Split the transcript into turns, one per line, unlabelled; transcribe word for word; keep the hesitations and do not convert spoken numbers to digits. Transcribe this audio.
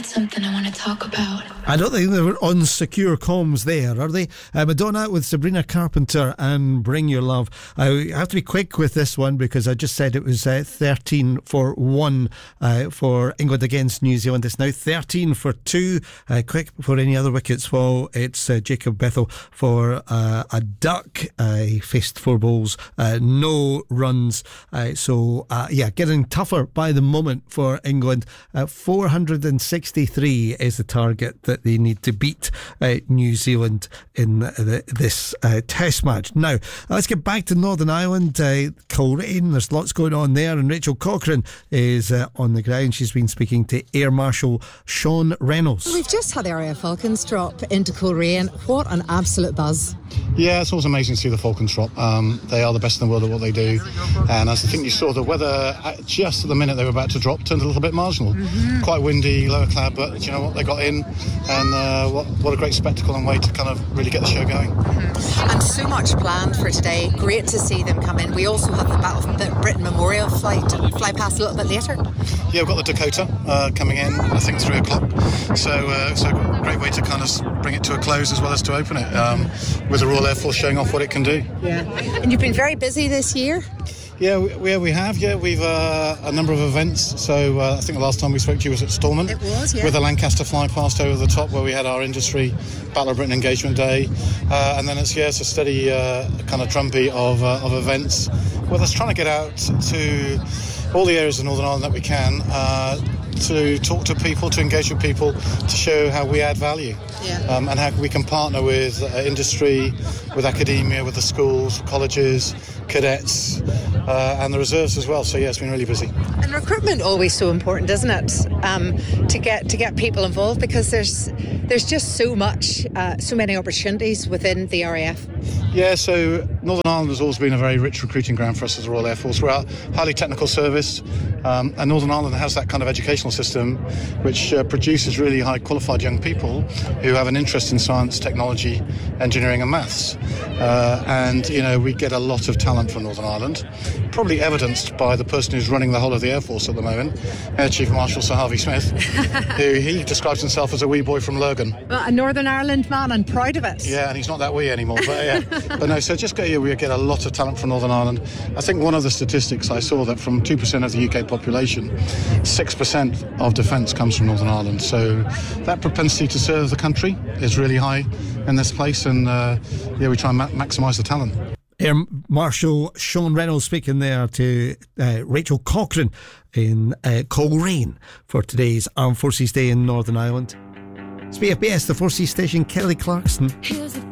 something I want to talk about.
I don't think they were on secure comms there, are they? Uh, Madonna with Sabrina Carpenter and Bring Your Love. I have to be quick with this one because I just said it was uh, thirteen for one uh, for England against New Zealand. It's now thirteen for two. Uh, quick before any other wickets fall, it's uh, Jacob Bethel for uh, a duck. Uh, he faced four balls, uh, no runs. Uh, so, uh, yeah, getting tougher by the moment for England. Uh, four hundred sixty-three is the target that they need to beat uh, New Zealand in the, this uh, test match. Now, let's get back to Northern Ireland. Uh, Coleraine, there's lots going on there, and Rachel Cochrane is uh, on the ground. She's been speaking to Air Marshal Sean Reynolds.
We've just had the R A F Falcons drop into Coleraine. What an absolute buzz.
Yeah, it's always amazing to see the Falcons drop. Um, they are the best in the world at what they do, and as I think you saw, the weather at just at the minute they were about to drop turned a little bit marginal. Mm-hmm. Quite windy, lower cloud, but you know what, they got in, and uh, what, what a great spectacle and way to kind of really get the show going.
Mm-hmm. And so much planned for today. Great to see them come in. We also have the Battle of the Britain Memorial flight fly past a little bit later.
Yeah, we've got the Dakota uh, coming in, I think three o'clock. So, uh, so a great way to kind of bring it to a close as well as to open it, um, with the Royal Air Force showing off what it can do.
Yeah, and you've been very busy this year.
Yeah, we, we have. Yeah, we've uh, a number of events. So uh, I think the last time we spoke to you was at Stormont.
It was, yeah.
With the Lancaster fly past over the top, where we had our industry Battle of Britain Engagement Day, uh, and then it's yeah, it's a steady uh, kind of drumbeat of uh, of events. With us trying to get out to all the areas of Northern Ireland that we can. Uh, to talk to people, to engage with people, to show how we add value,
yeah.
um, and how we can partner with uh, industry, with academia, with the schools, colleges, cadets, uh, and the reserves as well. So yeah, it's been really busy.
And recruitment always so important, isn't it? Um, to get to get people involved, because there's there's just so much, uh, so many opportunities within the R A F.
Yeah, so Northern Ireland has always been a very rich recruiting ground for us as the Royal Air Force. We're a highly technical service, um, and Northern Ireland has that kind of educational system which uh, produces really high qualified young people who have an interest in science, technology, engineering and maths. Uh, and, you know, we get a lot of talent from Northern Ireland, probably evidenced by the person who's running the whole of the Air Force at the moment, Air Chief Marshal Sir Harvey Smith, who he describes himself as a wee boy from Lurgan.
Well, a Northern Ireland man, and proud of it.
Yeah, and he's not that wee anymore, but yeah. But no, so just get here, we get a lot of talent from Northern Ireland. I think one of the statistics I saw that from two percent of the U K population, six percent of defence comes from Northern Ireland. So that propensity to serve the country is really high in this place, and uh, yeah, we try and ma- maximise the talent.
Air Marshal Sean Reynolds speaking there to uh, Rachel Cochrane in uh, Coleraine for today's Armed Forces Day in Northern Ireland. It's B F B S, the four C station, Kelly Clarkson.